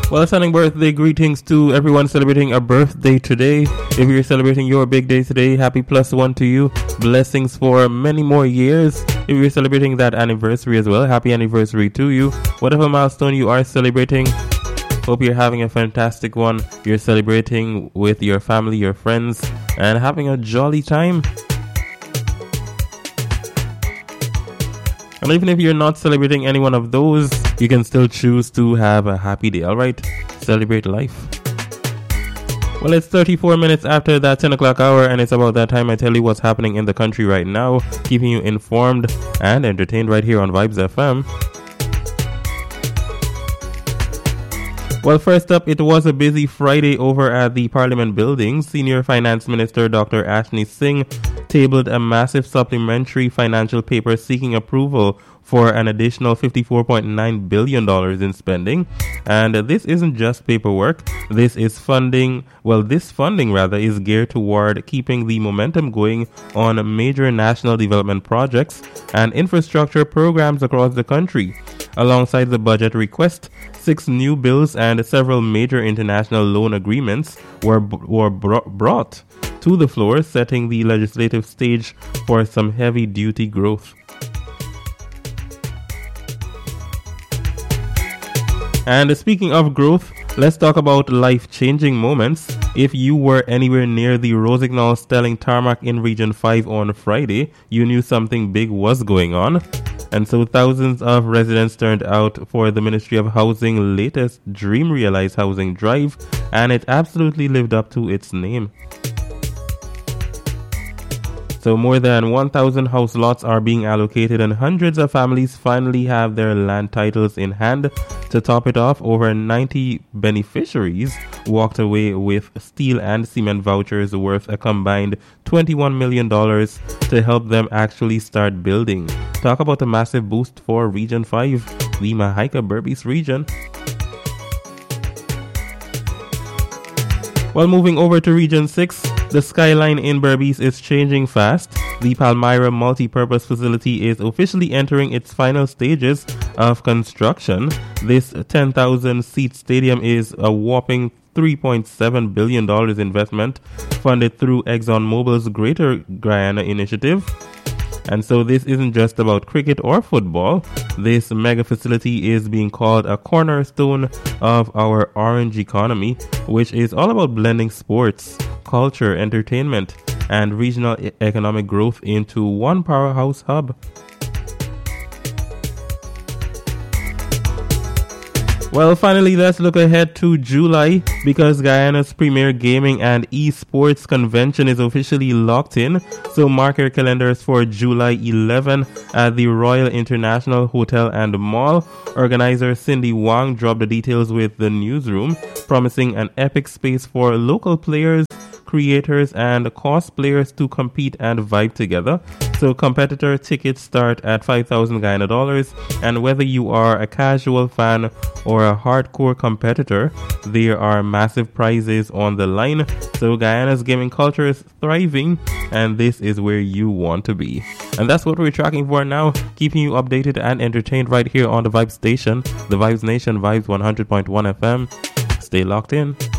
Well, sending birthday greetings to everyone celebrating a birthday today. If you're celebrating your big day today, happy +1 to you. Blessings for many more years. If you're celebrating that anniversary as well, happy anniversary to you. Whatever milestone you are celebrating, hope you're having a fantastic one. You're celebrating with your family, your friends, and having a jolly time. And even if you're not celebrating any one of those, you can still choose to have a happy day, alright? Celebrate life. Well, it's 34 minutes after that 10 o'clock hour, and it's about that time I tell you what's happening in the country right now, keeping you informed and entertained right here on Vibes FM. Well, first up, it was a busy Friday over at the Parliament building. Senior Finance Minister Dr. Ashni Singh tabled a massive supplementary financial paper seeking approval for an additional $54.9 billion in spending. And this isn't just paperwork. This funding is geared toward keeping the momentum going on major national development projects and infrastructure programs across the country. Alongside the budget request, 6 new bills and several major international loan agreements were brought to the floor, setting the legislative stage for some heavy-duty growth. And speaking of growth, let's talk about life-changing moments. If you were anywhere near the Rosignol Stelling Tarmac in Region 5 on Friday, you knew something big was going on. And so thousands of residents turned out for the Ministry of Housing latest Dream Realize Housing Drive, and it absolutely lived up to its name. So more than 1,000 house lots are being allocated, and hundreds of families finally have their land titles in hand. To top it off, over 90 beneficiaries walked away with steel and cement vouchers worth a combined $21 million to help them actually start building. Talk about a massive boost for Region 5, the Mahaica Berbice region. Well, moving over to Region 6, the skyline in Berbice is changing fast. The Palmyra Multi-Purpose Facility is officially entering its final stages of construction. This 10,000-seat stadium is a whopping $3.7 billion investment funded through ExxonMobil's Greater Guyana initiative. And so this isn't just about cricket or football. This mega facility is being called a cornerstone of our orange economy, which is all about blending sports, culture, entertainment, and regional economic growth into one powerhouse hub. Well, finally, let's look ahead to July, because Guyana's premier gaming and esports convention is officially locked in. So mark your calendars for July 11 at the Royal International Hotel and Mall. Organizer Cindy Wang dropped the details with the newsroom, promising an epic space for local players, creators, and cosplayers to compete and vibe together. So competitor tickets start at $5,000 Guyana dollars, and whether you are a casual fan or a hardcore competitor, there are massive prizes on the line. So Guyana's gaming culture is thriving, and this is where you want to be. And that's what we're tracking for now, keeping you updated and entertained right here on the Vibes Station, the Vibes Nation, Vibes 100.1 FM. Stay locked in.